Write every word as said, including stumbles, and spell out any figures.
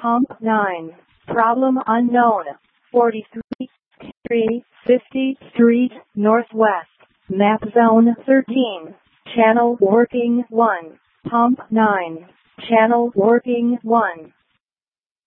Pump nine. Problem unknown. forty-three, three fifty Street, Northwest. Map zone thirteen. Channel working one. Pump nine. Channel working one.